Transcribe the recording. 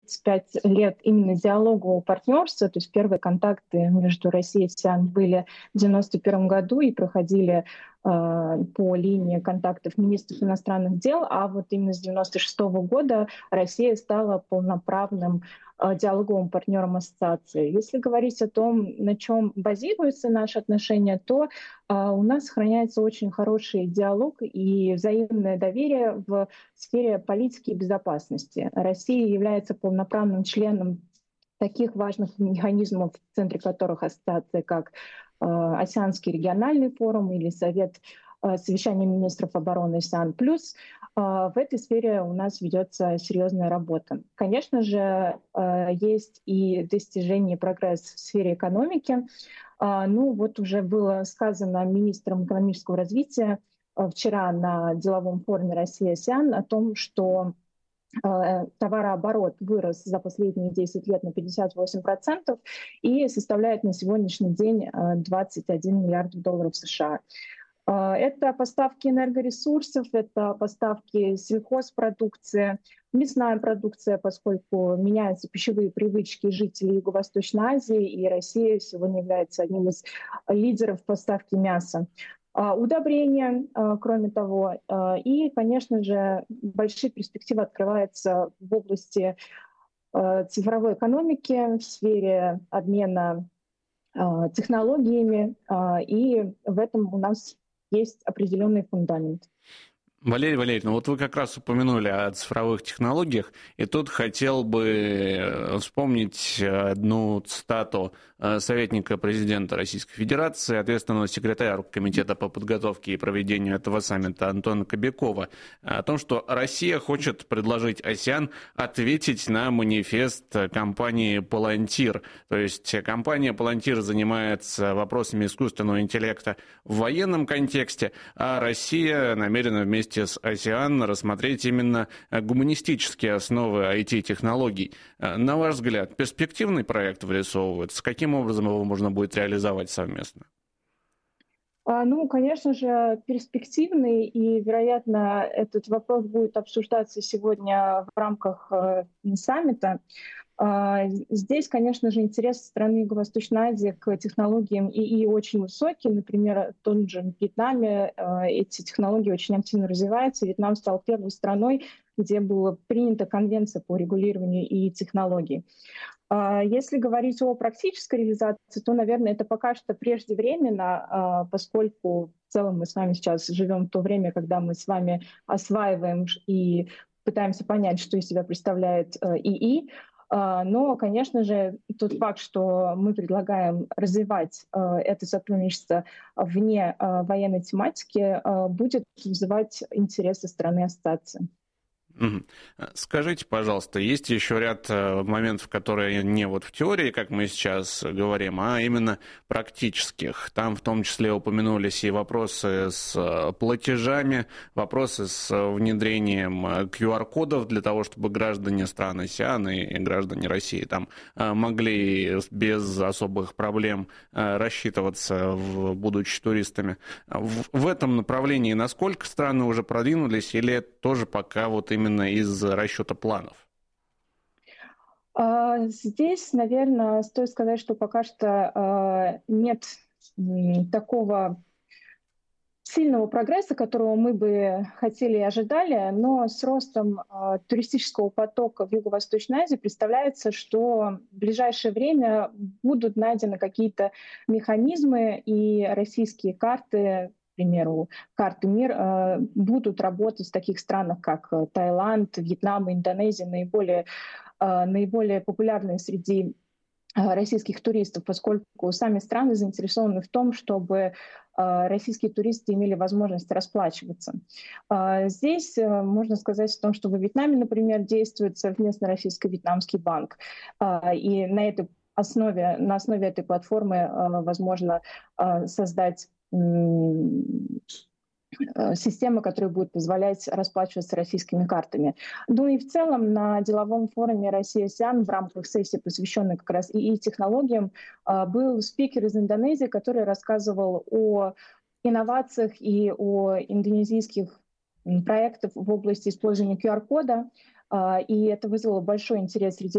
35 лет именно диалогового партнерства, то есть первые контакты между Россией и АСЕАН были в 1991 году и проходили по линии контактов министров иностранных дел, а вот именно с 1996 года Россия стала полноправным диалоговым партнером ассоциации. Если говорить о том, на чем базируются наши отношения, то у нас сохраняется очень хороший диалог и взаимное доверие в сфере политики и безопасности. Россия является полноправным членом таких важных механизмов, в центре которых ассоциации, как Асианский региональный форум или совещание министров обороны АСЕАН+. В этой сфере у нас ведется серьезная работа. Конечно же, есть и достижения, и прогресс в сфере экономики. Ну вот уже было сказано министром экономического развития вчера на деловом форуме Россия-АСЕАН о том, что товарооборот вырос за последние 10 лет на 58% и составляет на сегодняшний день 21 миллиард долларов США. Это поставки энергоресурсов, это поставки сельхозпродукции, мясная продукция, поскольку меняются пищевые привычки жителей Юго-Восточной Азии, и Россия сегодня является одним из лидеров поставки мяса. Удобрения, кроме того, и, конечно же, большие перспективы открываются в области цифровой экономики, в сфере обмена технологиями, и в этом у нас есть определенный фундамент. Валерий Валерьевич, ну вот вы как раз упомянули о цифровых технологиях, и тут хотел бы вспомнить одну цитату советника президента Российской Федерации, ответственного секретаря Комитета по подготовке и проведению этого саммита Антона Кобякова, о том, что Россия хочет предложить АСЕАН ответить на манифест компании Palantir. То есть компания Palantir занимается вопросами искусственного интеллекта в военном контексте, а Россия намерена вместе с АСЕАН рассмотреть именно гуманистические основы IT-технологий. На ваш взгляд, перспективный проект вырисовывается? Каким образом его можно будет реализовать совместно? Ну, конечно же, перспективный, и, вероятно, этот вопрос будет обсуждаться сегодня в рамках саммита. Здесь, конечно же, интерес страны Юго-Восточной Азии к технологиям ИИ очень высокий. Например, в том же Вьетнаме эти технологии очень активно развиваются. Вьетнам стал первой страной, где была принята конвенция по регулированию ИИ-технологий. Если говорить о практической реализации, то, наверное, это пока что преждевременно, поскольку в целом мы с вами сейчас живем в то время, когда мы с вами осваиваем и пытаемся понять, что из себя представляет ИИ. Но, конечно же, тот факт, что мы предлагаем развивать это сотрудничество вне военной тематики, будет вызывать интерес со стороны ассоциации. Скажите, пожалуйста, есть еще ряд моментов, которые не вот в теории, как мы сейчас говорим, а именно практических. Там в том числе упомянулись и вопросы с платежами, вопросы с внедрением QR-кодов для того, чтобы граждане стран АСЕАН и граждане России там могли без особых проблем рассчитываться, будучи туристами. В этом направлении насколько страны уже продвинулись, или это тоже пока вот именно из расчета планов? Здесь, наверное, стоит сказать, что пока что нет такого сильного прогресса, которого мы бы хотели и ожидали, но с ростом туристического потока в Юго-Восточной Азии представляется, что в ближайшее время будут найдены какие-то механизмы, и российские карты, к примеру, карты МИР, будут работать в таких странах, как Таиланд, Вьетнам и Индонезия, наиболее популярные среди российских туристов, поскольку сами страны заинтересованы в том, чтобы российские туристы имели возможность расплачиваться. Здесь можно сказать о том, что во Вьетнаме, например, действует совместно российско-вьетнамский банк. И на основе этой платформы возможно создать система, которая будет позволять расплачиваться российскими картами. Ну и в целом на деловом форуме Россия-АСЕАН в рамках сессии, посвященной как раз ИИ-технологиям, был спикер из Индонезии, который рассказывал о инновациях и о индонезийских проектах в области использования QR-кода. И это вызвало большой интерес среди